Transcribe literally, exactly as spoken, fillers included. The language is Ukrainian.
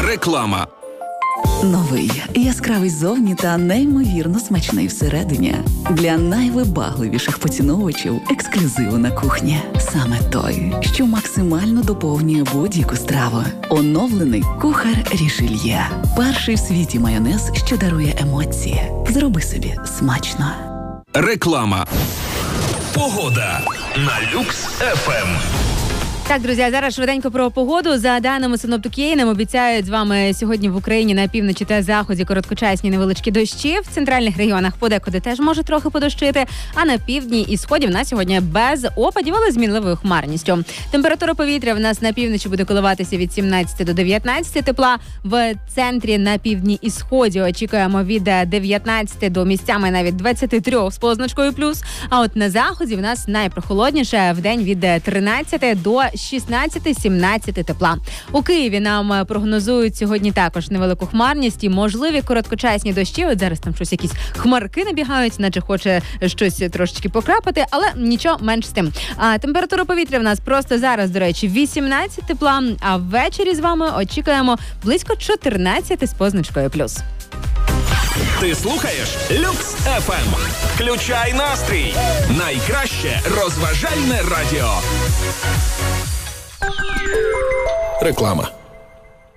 Реклама. Новий, яскравий зовні та неймовірно смачний всередині. Для найвибагливіших поціновувачів ексклюзиву на кухні. Саме той, що максимально доповнює будь-яку страву. Оновлений кухар Рішельє. Перший в світі майонез, що дарує емоції. Зроби собі смачно. Реклама. Погода на Люкс еф ем. Так, друзі, зараз швиденько про погоду. За даними синоптиків, нам обіцяють з вами сьогодні в Україні на півночі та заході короткочасні невеличкі дощі. В центральних регіонах подекуди теж може трохи подощити, а на півдні і сході в нас сьогодні без опадів, але з мінливою хмарністю. Температура повітря в нас на півночі буде коливатися від сімнадцяти до дев'ятнадцяти тепла. В центрі, на півдні і сході очікуємо від дев'ятнадцяти до місцями навіть двадцяти трьох з позначкою плюс. А от на заході в нас найпрохолодніше, в день від тринадцяти до шістнадцяти-сімнадцяти тепла. У Києві нам прогнозують сьогодні також невелику хмарність і можливі короткочасні дощі. От зараз там щось, якісь хмарки набігають, наче хоче щось трошечки покрапати, але нічого, менш з тим. А температура повітря в нас просто зараз, до речі, вісімнадцять тепла, а ввечері з вами очікуємо близько чотирнадцяти з позначкою плюс. Ти слухаєш Люкс еф ем. Включай настрій. Найкраще розважальне радіо. Реклама.